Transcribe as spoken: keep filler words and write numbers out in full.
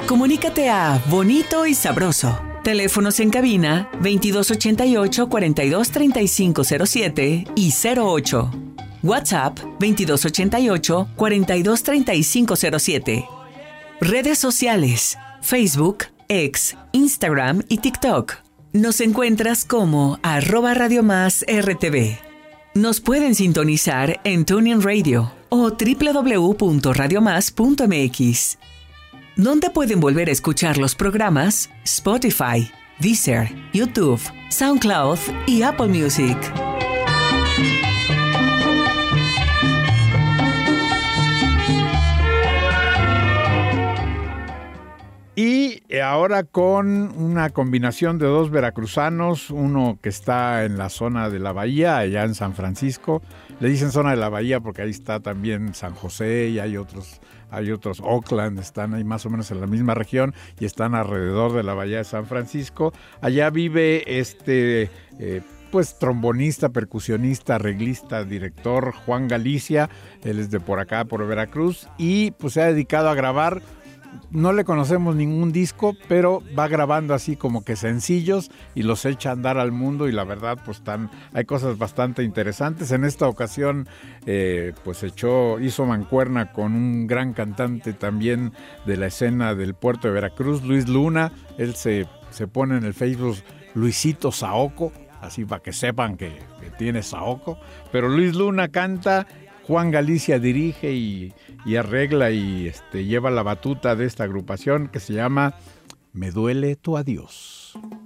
Comunícate a Bonito y Sabroso. Teléfonos en cabina veintidós ochenta y ocho, cuarenta y dos, treinta y cinco cero siete y cero ocho. WhatsApp veintidós ochenta y ocho, cuarenta y dos, treinta y cinco cero siete. Redes sociales: Facebook, X, Instagram y TikTok. Nos encuentras como arroba Radio Más R T V. Nos pueden sintonizar en TuneIn Radio o doble u doble u doble u punto radio más punto m x. ¿Dónde pueden volver a escuchar los programas? Spotify, Deezer, YouTube, SoundCloud y Apple Music. Y ahora con una combinación de dos veracruzanos, uno que está en la zona de la Bahía, allá en San Francisco. Le dicen zona de la Bahía porque ahí está también San José y hay otros, hay otros, Oakland, están ahí más o menos en la misma región y están alrededor de la Bahía de San Francisco. Allá vive este... Eh, pues trombonista, percusionista, arreglista, director Juan Galicia. Él es de por acá, por Veracruz, y pues se ha dedicado a grabar. No le conocemos ningún disco, pero va grabando así como que sencillos y los echa a andar al mundo, y la verdad pues están, hay cosas bastante interesantes. En esta ocasión eh, pues echó, hizo mancuerna con un gran cantante también de la escena del puerto de Veracruz, Luis Luna. Él se, se pone en el Facebook Luisito Saoco, así para que sepan que, que tiene Saoco, pero Luis Luna canta, Juan Galicia dirige y, y arregla y este, lleva la batuta de esta agrupación que se llama Me Duele Tu Adiós.